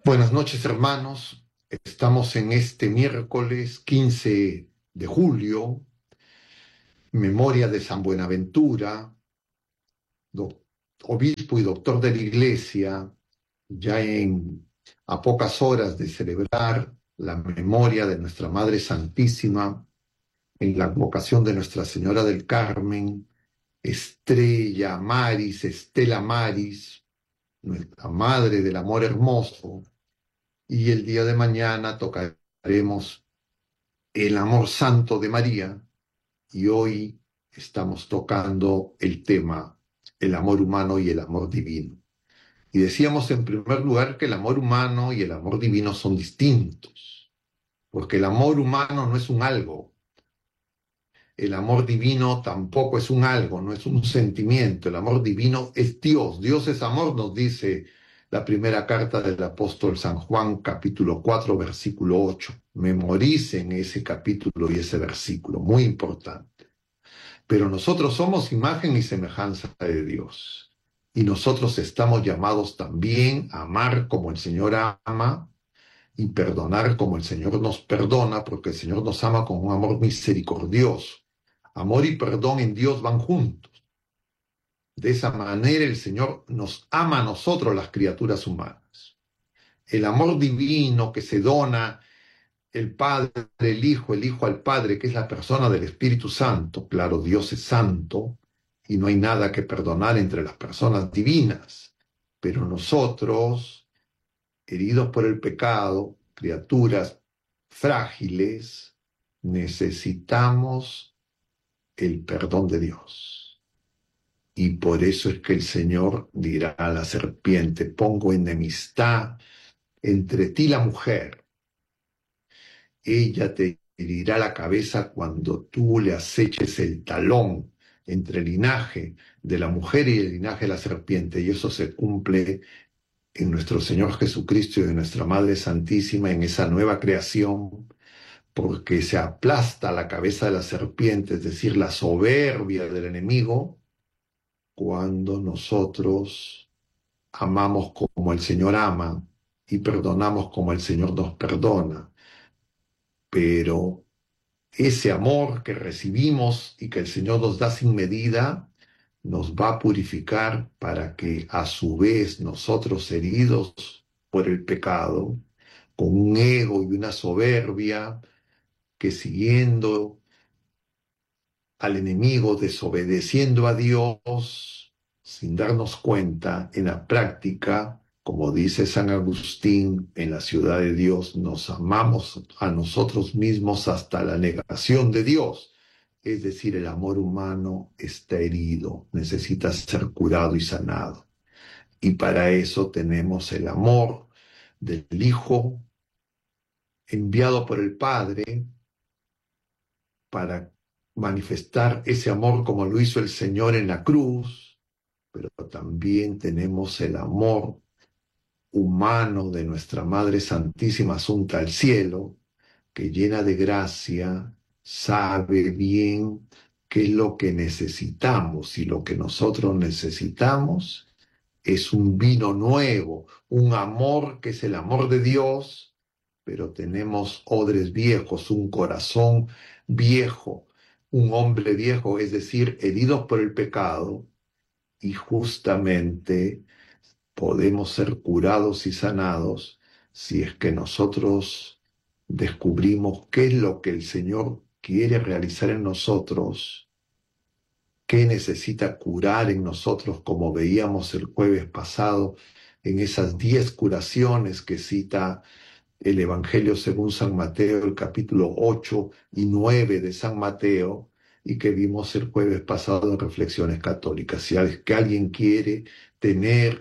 Buenas noches, hermanos. Estamos en este miércoles 15 de julio, memoria de San Buenaventura, doc- obispo y doctor de la Iglesia, ya a pocas horas de celebrar la memoria de nuestra Madre Santísima, en la vocación de Nuestra Señora del Carmen, Estrella Maris, Estela Maris, nuestra Madre del Amor Hermoso, y el día de mañana tocaremos el amor santo de María, y hoy estamos tocando el tema, el amor humano y el amor divino. Y decíamos en primer lugar que el amor humano y el amor divino son distintos, porque el amor humano no es un algo, el amor divino tampoco es un algo, no es un sentimiento, el amor divino es Dios, Dios es amor, nos dice la primera carta del apóstol San Juan, capítulo 4, versículo 8. Memoricen ese capítulo y ese versículo, muy importante. Pero nosotros somos imagen y semejanza de Dios. Y nosotros estamos llamados también a amar como el Señor ama y perdonar como el Señor nos perdona, porque el Señor nos ama con un amor misericordioso. Amor y perdón en Dios van juntos. De esa manera el Señor nos ama a nosotros, las criaturas humanas. El amor divino que se dona el Padre, el Hijo al Padre, que es la persona del Espíritu Santo. Claro, Dios es santo y no hay nada que perdonar entre las personas divinas. Pero nosotros, heridos por el pecado, criaturas frágiles, necesitamos el perdón de Dios. Y por eso es que el Señor dirá a la serpiente: pongo enemistad entre ti y la mujer. Ella te herirá la cabeza cuando tú le aceches el talón, entre el linaje de la mujer y el linaje de la serpiente. Y eso se cumple en nuestro Señor Jesucristo y de nuestra Madre Santísima, en esa nueva creación, porque se aplasta la cabeza de la serpiente, es decir, la soberbia del enemigo, cuando nosotros amamos como el Señor ama y perdonamos como el Señor nos perdona. Pero ese amor que recibimos y que el Señor nos da sin medida, nos va a purificar para que a su vez nosotros, heridos por el pecado, con un ego y una soberbia, que siguiendo al enemigo, desobedeciendo a Dios, sin darnos cuenta, en la práctica, como dice San Agustín, en la ciudad de Dios, nos amamos a nosotros mismos hasta la negación de Dios. Es decir, el amor humano está herido, necesita ser curado y sanado. Y para eso tenemos el amor del Hijo enviado por el Padre para manifestar ese amor como lo hizo el Señor en la cruz, pero también tenemos el amor humano de nuestra Madre Santísima Asunta al Cielo, que llena de gracia, sabe bien qué es lo que necesitamos, y lo que nosotros necesitamos es un vino nuevo, un amor que es el amor de Dios, pero tenemos odres viejos, un corazón viejo, un hombre viejo, es decir, heridos por el pecado, y justamente podemos ser curados y sanados si es que nosotros descubrimos qué es lo que el Señor quiere realizar en nosotros, qué necesita curar en nosotros, como veíamos el jueves pasado en esas 10 curaciones que cita el Evangelio según San Mateo, el capítulo 8 y 9 de San Mateo, y que vimos el jueves pasado en Reflexiones Católicas. Si es que alguien quiere tener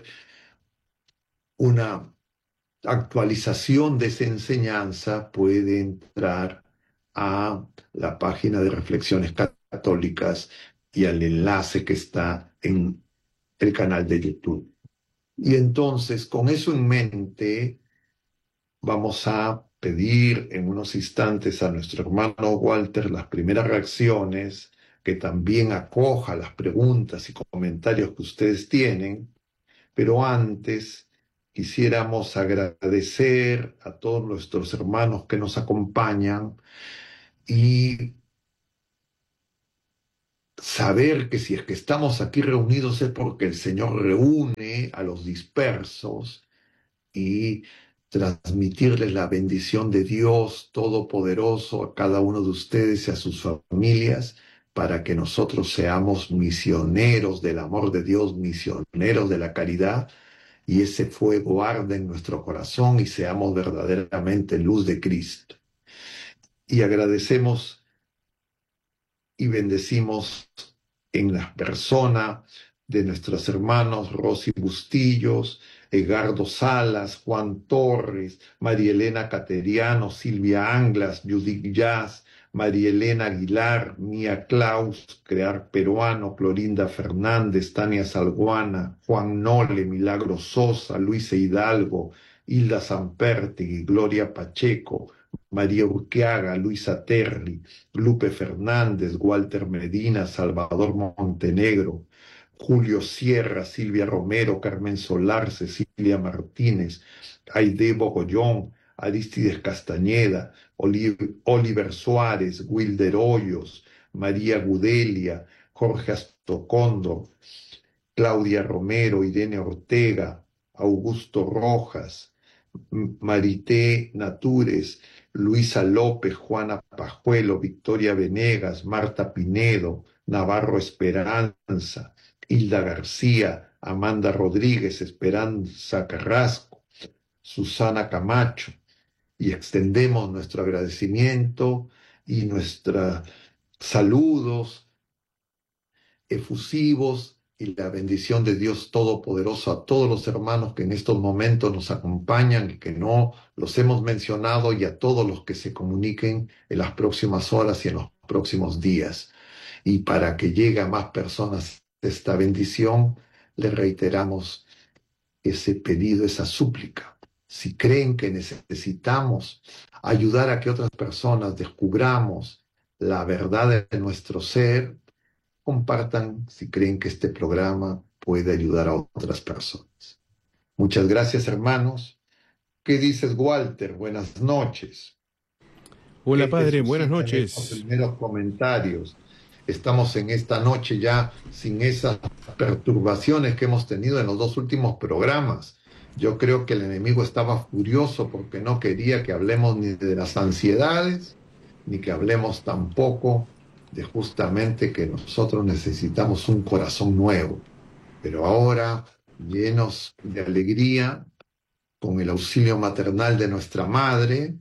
una actualización de esa enseñanza, puede entrar a la página de Reflexiones Católicas y al enlace que está en el canal de YouTube. Y entonces, con eso en mente, vamos a pedir en unos instantes a nuestro hermano Walter las primeras reacciones, que también acoja las preguntas y comentarios que ustedes tienen, pero antes quisiéramos agradecer a todos nuestros hermanos que nos acompañan y saber que si es que estamos aquí reunidos es porque el Señor reúne a los dispersos y transmitirles la bendición de Dios Todopoderoso a cada uno de ustedes y a sus familias para que nosotros seamos misioneros del amor de Dios, misioneros de la caridad y ese fuego arde en nuestro corazón y seamos verdaderamente luz de Cristo. Y agradecemos y bendecimos en la persona de nuestros hermanos Rosy Bustillos, Edgardo Salas, Juan Torres, María Elena Cateriano, Silvia Anglas, Judith Jazz, María Elena Aguilar, Mía Claus, Crear Peruano, Clorinda Fernández, Tania Salguana, Juan Nole, Milagro Sosa, Luisa Hidalgo, Hilda Sampertegui, Gloria Pacheco, María Urquiaga, Luisa Terry, Lupe Fernández, Walter Medina, Salvador Montenegro, Julio Sierra, Silvia Romero, Carmen Solar, Cecilia Martínez, Aide Bogollón, Aristides Castañeda, Oliver Suárez, Wilder Hoyos, María Gudelia, Jorge Astocondo, Claudia Romero, Irene Ortega, Augusto Rojas, Marité Natures, Luisa López, Juana Pajuelo, Victoria Venegas, Marta Pinedo, Navarro Esperanza, Hilda García, Amanda Rodríguez, Esperanza Carrasco, Susana Camacho, y extendemos nuestro agradecimiento y nuestros saludos efusivos y la bendición de Dios Todopoderoso a todos los hermanos que en estos momentos nos acompañan y que no los hemos mencionado y a todos los que se comuniquen en las próximas horas y en los próximos días. Y para que llegue a más personas esta bendición, le reiteramos ese pedido, esa súplica. Si creen que necesitamos ayudar a que otras personas descubramos la verdad de nuestro ser, compartan si creen que este programa puede ayudar a otras personas. Muchas gracias, hermanos. ¿Qué dices, Walter? Buenas noches. ¿Qué Hola, te padre, buenas suscitan estos noches. primeros comentarios? Estamos en esta noche ya sin esas perturbaciones que hemos tenido en los dos últimos programas. Yo creo que el enemigo estaba furioso porque no quería que hablemos ni de las ansiedades, ni que hablemos tampoco de justamente que nosotros necesitamos un corazón nuevo. Pero ahora, llenos de alegría, con el auxilio maternal de nuestra madre,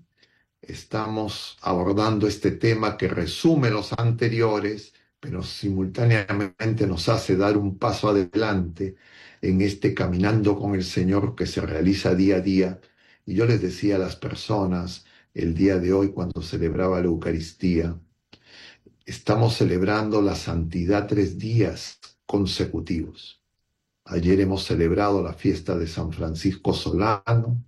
estamos abordando este tema que resume los anteriores, pero simultáneamente nos hace dar un paso adelante en este caminando con el Señor que se realiza día a día. Y yo les decía a las personas el día de hoy cuando celebraba la Eucaristía, estamos celebrando la santidad 3 días consecutivos. Ayer hemos celebrado la fiesta de San Francisco Solano,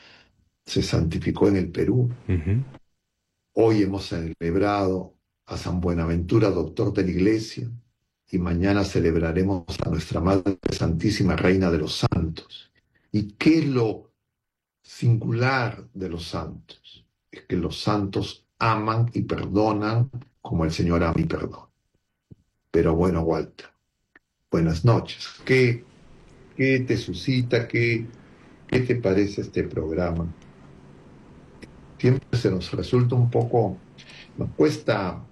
se santificó en el Perú. Ujú. Hoy hemos celebrado a San Buenaventura, doctor de la Iglesia, y mañana celebraremos a nuestra Madre Santísima Reina de los Santos. ¿Y qué es lo singular de los santos? Es que los santos aman y perdonan como el Señor ama y perdona. Pero bueno, Walter, buenas noches. ¿Qué te suscita? ¿Qué te parece este programa? Siempre se nos resulta un poco, nos cuesta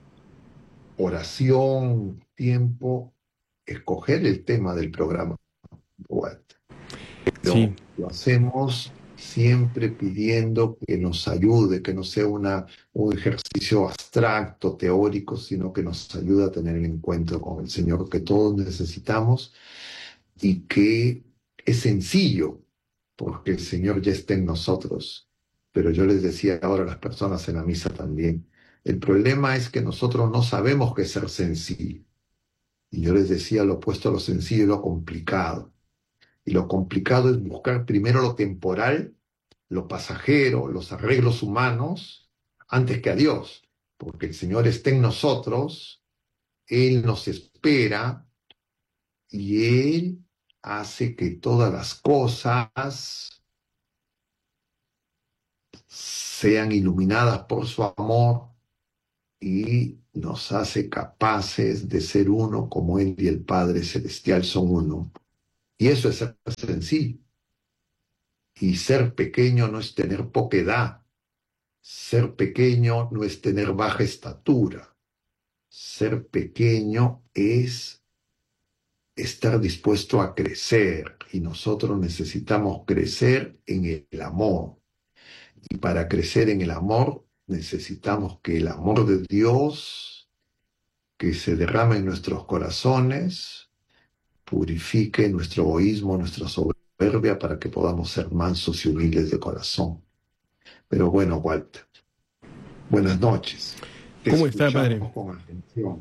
oración, tiempo, escoger el tema del programa, Walter. Sí, Pero lo hacemos siempre pidiendo que nos ayude, que no sea un ejercicio abstracto, teórico, sino que nos ayude a tener el encuentro con el Señor que todos necesitamos y que es sencillo, porque el Señor ya está en nosotros. Pero yo les decía ahora a las personas en la misa también, el problema es que nosotros no sabemos qué es ser sencillo. Y yo les decía lo opuesto a lo sencillo y lo complicado. Y lo complicado es buscar primero lo temporal, lo pasajero, los arreglos humanos, antes que a Dios. Porque el Señor está en nosotros, Él nos espera y Él hace que todas las cosas sean iluminadas por su amor y nos hace capaces de ser uno como Él y el Padre Celestial son uno. Y eso es ser sencillo. Y ser pequeño no es tener poca edad. Ser pequeño no es tener baja estatura. Ser pequeño es estar dispuesto a crecer. Y nosotros necesitamos crecer en el amor. Y para crecer en el amor necesitamos que el amor de Dios que se derrama en nuestros corazones purifique nuestro egoísmo, nuestra soberbia, para que podamos ser mansos y humildes de corazón. Pero bueno, Walter, buenas noches. Te ¿Cómo está, padre? escuchamos con atención.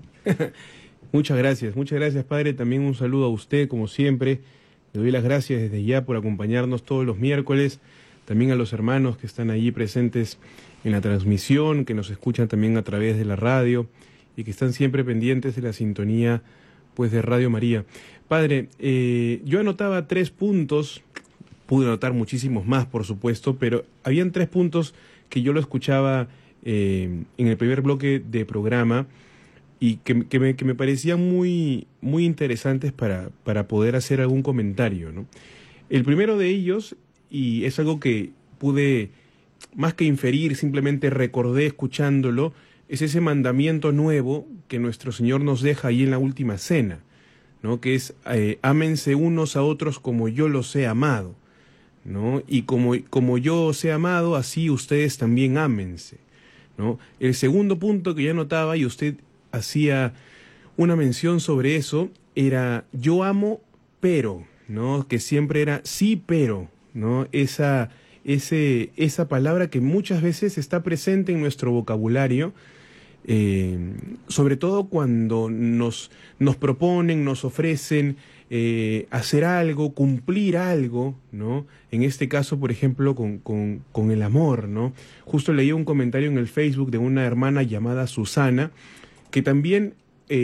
Muchas gracias, padre. También un saludo a usted, como siempre. Le doy las gracias desde ya por acompañarnos todos los miércoles. También a los hermanos que están allí presentes en la transmisión, que nos escuchan también a través de la radio y que están siempre pendientes de la sintonía, pues, de Radio María. Padre, yo anotaba 3 puntos, pude anotar muchísimos más, por supuesto, pero habían 3 puntos que yo lo escuchaba en el primer bloque de programa y que me parecían muy interesantes para poder hacer algún comentario, ¿no? El primero de ellos, y es algo que pude, más que inferir, simplemente recordé escuchándolo, es ese mandamiento nuevo que nuestro Señor nos deja ahí en la última cena, ¿no? Que es, ámense unos a otros como yo los he amado, ¿no? Y como yo os he amado, así ustedes también ámense, ¿no? El segundo punto que ya notaba, y usted hacía una mención sobre eso, era yo amo, pero, ¿no? Que siempre era sí, pero, ¿no? Esa palabra que muchas veces está presente en nuestro vocabulario, sobre todo cuando nos proponen, nos ofrecen hacer algo, cumplir algo, ¿no? En este caso, por ejemplo, con el amor, ¿no? Justo leí un comentario en el Facebook de una hermana llamada Susana, que también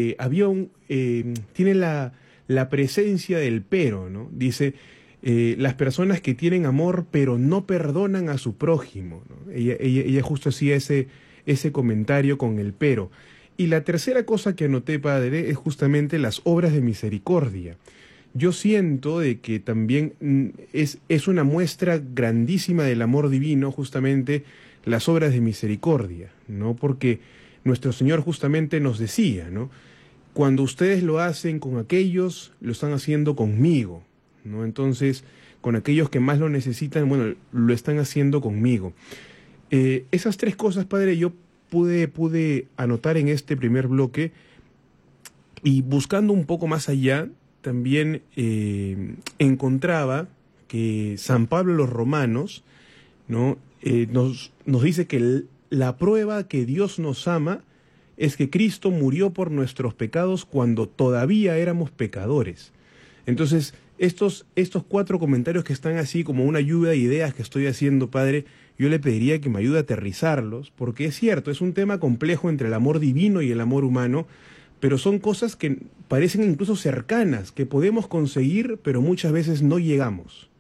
tiene la presencia del pero, ¿no? Dice, las personas que tienen amor pero no perdonan a su prójimo, ¿no? Ella justo hacía ese comentario con el pero. Y la tercera cosa que anoté, padre, es justamente las obras de misericordia. Yo siento de que también es una muestra grandísima del amor divino, justamente las obras de misericordia, ¿no? Porque nuestro Señor justamente nos decía, ¿no? Cuando ustedes lo hacen con aquellos, lo están haciendo conmigo, ¿no? Entonces, con aquellos que más lo necesitan, bueno, lo están haciendo conmigo. Esas 3 cosas, padre, yo pude anotar en este primer bloque, y buscando un poco más allá, también encontraba que San Pablo a los Romanos, ¿no? Nos dice que la prueba que Dios nos ama es que Cristo murió por nuestros pecados cuando todavía éramos pecadores. Entonces, estos 4 comentarios que están así como una lluvia de ideas que estoy haciendo, padre, yo le pediría que me ayude a aterrizarlos, porque es cierto, es un tema complejo entre el amor divino y el amor humano, pero son cosas que parecen incluso cercanas, que podemos conseguir, pero muchas veces no llegamos.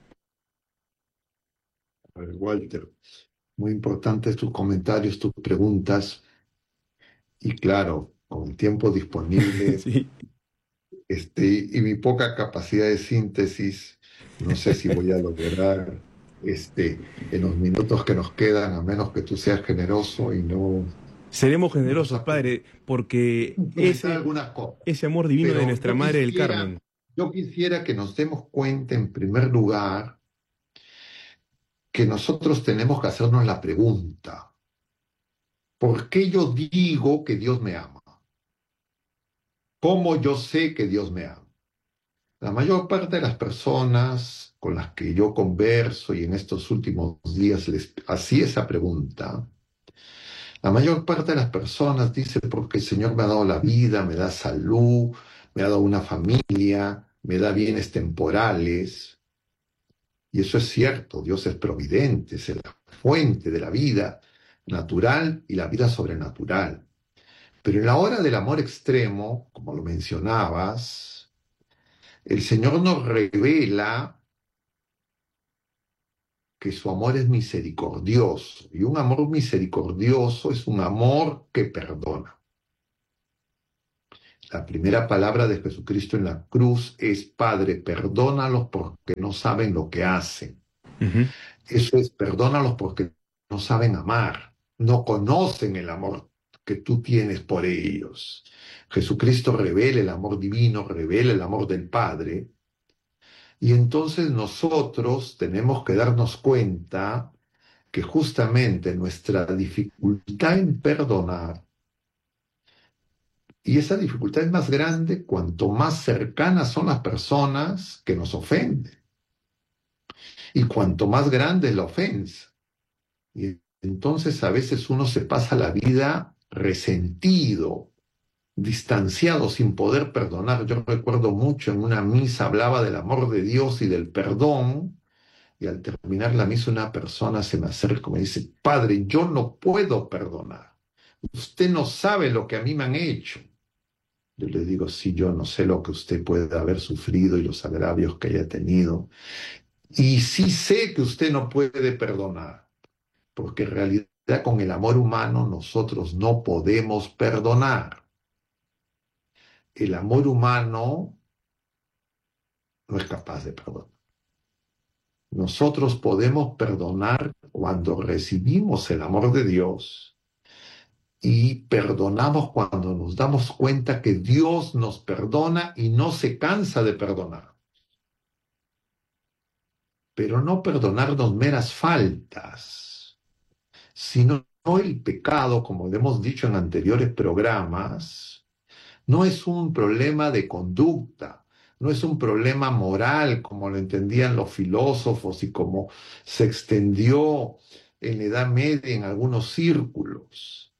A ver, Walter, muy importantes tus comentarios, tus preguntas. Y claro, con el tiempo disponible, Sí. y mi poca capacidad de síntesis, no sé si voy a lograr en los minutos que nos quedan, a menos que tú seas generoso y no Seremos nos generosos, padre, porque comentar algunas cosas. ese amor divino de Pero nuestra Madre del Carmen. yo quisiera que nos demos cuenta, en primer lugar, que nosotros tenemos que hacernos la pregunta, ¿por qué yo digo que Dios me ama? ¿Cómo yo sé que Dios me ama? La mayor parte de las personas con las que yo converso y en estos últimos días les hacía esa pregunta, la mayor parte de las personas dice porque el Señor me ha dado la vida, me da salud, me ha dado una familia, me da bienes temporales. Y eso es cierto, Dios es providente, es la fuente de la vida natural y la vida sobrenatural. Pero en la hora del amor extremo, como lo mencionabas, el Señor nos revela que su amor es misericordioso. Y un amor misericordioso es un amor que perdona. La primera palabra de Jesucristo en la cruz es: Padre, perdónalos porque no saben lo que hacen. Ujú. Eso es: perdónalos porque no saben amar, no conocen el amor que tú tienes por ellos. Jesucristo revela el amor divino, revela el amor del Padre, y entonces nosotros tenemos que darnos cuenta que justamente nuestra dificultad en perdonar, y esa dificultad es más grande cuanto más cercanas son las personas que nos ofenden, y cuanto más grande es la ofensa. Y entonces a veces uno se pasa la vida resentido, distanciado, sin poder perdonar. Yo recuerdo mucho en una misa hablaba del amor de Dios y del perdón, y al terminar la misa una persona se me acerca y me dice: Padre, yo no puedo perdonar. Usted no sabe lo que a mí me han hecho. Yo le digo: sí, yo no sé lo que usted puede haber sufrido y los agravios que haya tenido. Y sí sé que usted no puede perdonar, porque en realidad con el amor humano nosotros no podemos perdonar. El amor humano no es capaz de perdonar. Nosotros podemos perdonar cuando recibimos el amor de Dios, y perdonamos cuando nos damos cuenta que Dios nos perdona y no se cansa de perdonar. Pero no perdonarnos meras faltas, sino el pecado, como le hemos dicho en anteriores programas, no es un problema de conducta, no es un problema moral como lo entendían los filósofos y como se extendió en la Edad Media en algunos círculos.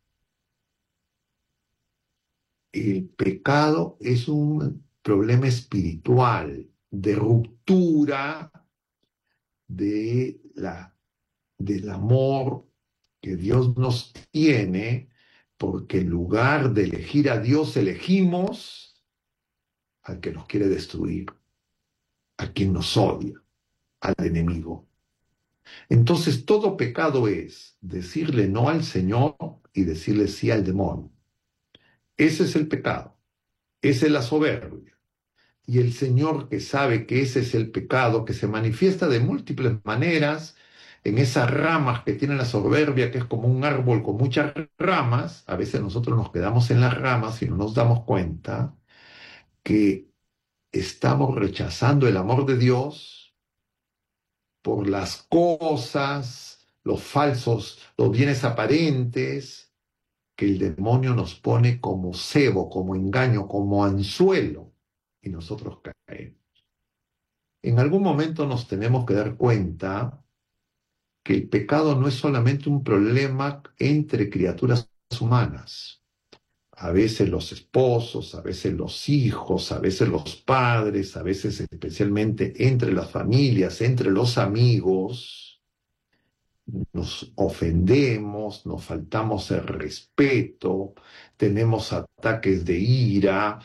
El pecado es un problema espiritual, de ruptura de del amor que Dios nos tiene, porque en lugar de elegir a Dios, elegimos al que nos quiere destruir, a quien nos odia, al enemigo. Entonces todo pecado es decirle no al Señor y decirle sí al demonio. Ese es el pecado, esa es la soberbia. Y el Señor, que sabe que ese es el pecado, que se manifiesta de múltiples maneras en esas ramas que tiene la soberbia, que es como un árbol con muchas ramas. A veces nosotros nos quedamos en las ramas y no nos damos cuenta que estamos rechazando el amor de Dios por las cosas, los falsos, los bienes aparentes, que el demonio nos pone como cebo, como engaño, como anzuelo, y nosotros caemos. En algún momento nos tenemos que dar cuenta que el pecado no es solamente un problema entre criaturas humanas. A veces los esposos, a veces los hijos, a veces los padres, a veces especialmente entre las familias, entre los amigos, nos ofendemos, nos faltamos el respeto, tenemos ataques de ira,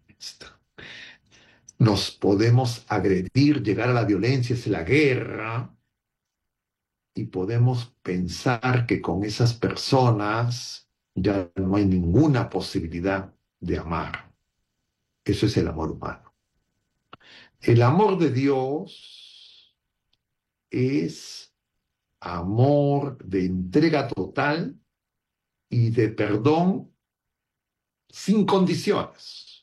nos podemos agredir, llegar a la violencia, es la guerra, y podemos pensar que con esas personas ya no hay ninguna posibilidad de amar. Eso es el amor humano. El amor de Dios es amor de entrega total y de perdón sin condiciones,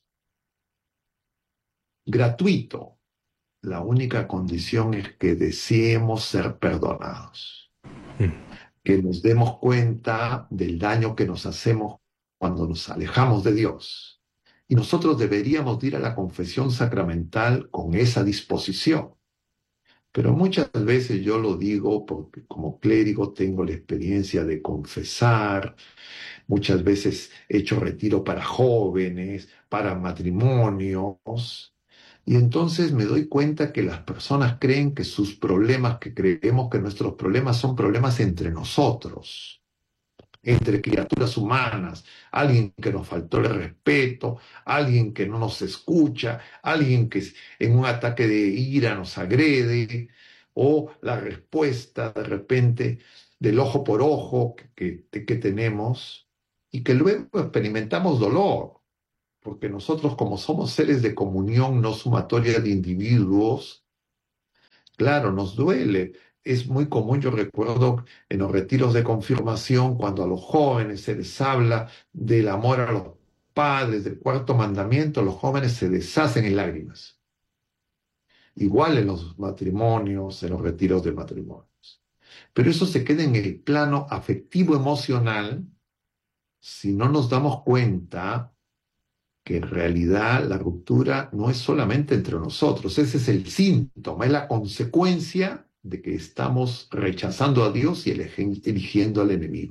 gratuito. La única condición es que deseemos ser perdonados, que nos demos cuenta del daño que nos hacemos cuando nos alejamos de Dios. Y nosotros deberíamos ir a la confesión sacramental con esa disposición. Pero muchas veces yo lo digo porque como clérigo tengo la experiencia de confesar, muchas veces he hecho retiro para jóvenes, para matrimonios, y entonces me doy cuenta que las personas creen que sus problemas, que creemos que nuestros problemas son problemas entre nosotros, entre criaturas humanas, alguien que nos faltó el respeto, alguien que no nos escucha, alguien que en un ataque de ira nos agrede, o la respuesta de repente del ojo por ojo que tenemos y que luego experimentamos dolor, porque nosotros como somos seres de comunión no sumatoria de individuos, claro, nos duele. Es muy común, yo recuerdo en los retiros de confirmación, cuando a los jóvenes se les habla del amor a los padres, del cuarto mandamiento, los jóvenes se deshacen en lágrimas. Igual en los matrimonios, en los retiros de matrimonios. Pero eso se queda en el plano afectivo emocional si no nos damos cuenta que en realidad la ruptura no es solamente entre nosotros, ese es el síntoma, es la consecuencia de que estamos rechazando a Dios y eligiendo al enemigo.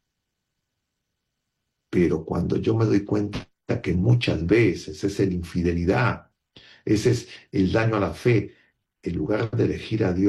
Pero cuando yo me doy cuenta que muchas veces esa es la infidelidad, ese es el daño a la fe, en lugar de elegir a Dios,